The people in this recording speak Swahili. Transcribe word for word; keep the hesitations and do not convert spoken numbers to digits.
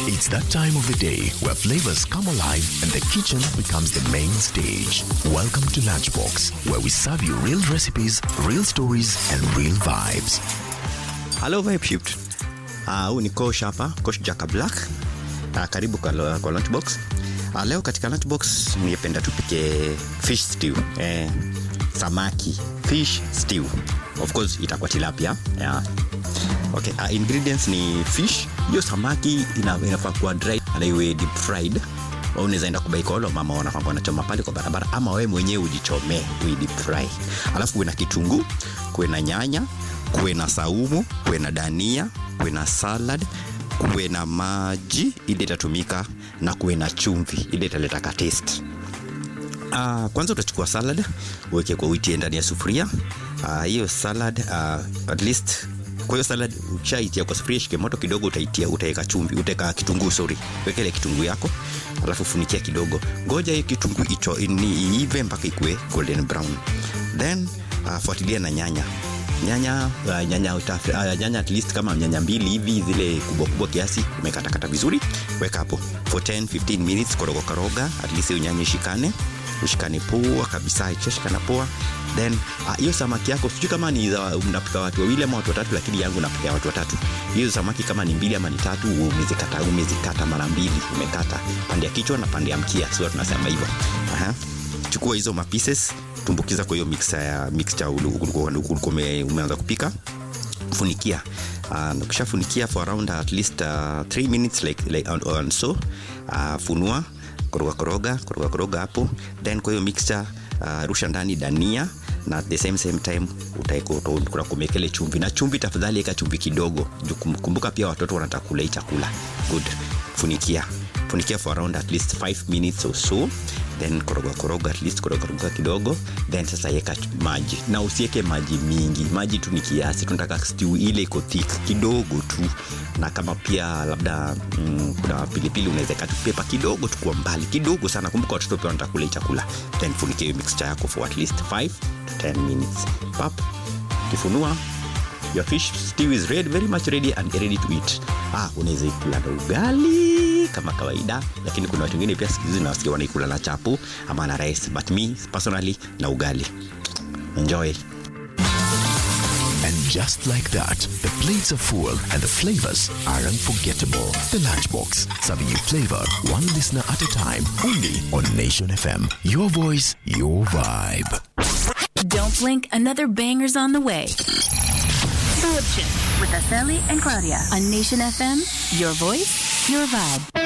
It's that time of the day where flavors come alive and the kitchen becomes the main stage. Welcome to Lunchbox, where we serve you real recipes, real stories, and real vibes. Hello Vibe Shift. Ah, uh, ni Coach hapa, Coach Jaka Black. Uh, karibu kwa, kwa Lunchbox. Uh, leo katika Lunchbox ningependa tupike fish stew. Eh, samaki, fish stew. Of course itakuwa tilapia. Yeah. Okay, uh, ingredients ni fish. Hiyo samaki inafaa kuwa dry na iwe deep fried. Au unaweza enda kubaikolo mama wanafanya wanachoma pale kwa barabara, ama wewe mwenyewe ujichomee uwe deep fry. Alafu kuwe na kitunguu, kuwe na nyanya, kuwe na saumu, kuwe na dania, kuwe na salad, kuwe na maji ile itatumika, na kuwe na chumvi ile italeta ka taste. Ah, uh, kwanza utachukua salad, uweke kwa witi ndani ya sufuria. Ah, uh, hiyo salad uh, at least kwa hiyo salad uchaitia kwa sufuria, shike moto kidogo, utaitia, utaweka chumvi, utaweka kitunguu, sorry. Weka ile kitunguu yako, alafu funikia kidogo. Ngoja hiyo kitunguu icho ni ive mpaka ikue golden brown. Then uh, fuatilia na nyanya. Nyanya uh, nyanya utafi, uh, nyanya at least kama nyanya mbili hivi, zile kubwa kubwa kiasi, umekata kata vizuri. Weka hapo for ten to fifteen minutes, koroga koroga, at least hiyo nyanya ishikane. Ushikane poa kabisa, icheshikana poa. Then hiyo uh, samaki yako sijui kama ni unapika watu wawili ama watu watatu, lakini yangu napika watu watatu. Hiyo samaki kama ni mbili ama ni tatu, umezikata umezikata mara mbili, umekata pande ya kichwa na pande ya mkia, sio tunasema hivyo. Aha. Chukua hizo ma pieces, tumbukiza kwa hiyo mixer ya mixture ulikuwa umeanza kupika. Funikia. Uh, ukishafunikia for around at least uh, three minutes like like and, and so uh, funua, koroga koroga koroga koroga hapo. Then kwa hiyo mixture uh, rusha ndani dania, na at the same same time utaiko kuna kumekele chumvi, na chumvi tafadhali eka chumvi kidogo. Kumbuka pia watoto wanataka kula chakula. Good. Funikia. Funikia for around at least five minutes or so. Then koroga koroga at least koroga koroga kidogo. Then sasa weka maji, na usiweke maji mingi, maji tu ni kiasi. Tunataka stew ile iko thick kidogo tu, na kama pia labda mm, kuna pilipili unaweza kata pepper kidogo tu kwa mbali kidogo sana. Kumbuka watoto pia wanataka kula chakula. Then funikia mixture yako for at least five to ten minutes. Pap, kifunua, your fish stew is ready, very much ready and ready to eat. Ah, unaweza kula na ugali kama kawaida, lakini kuna watu wengine pia sikizi na wasikia wanaikula na chapo ama na rice, but me personally na ugali. Enjoy. And just like that, the plates are full and the flavors are unforgettable. The Lunchbox, serving you flavor one listener at a time, only on Nation F M. Your voice, your vibe. Don't blink, another banger's on the way. With Aseli and Claudia on Nation F M, your voice, your vibe.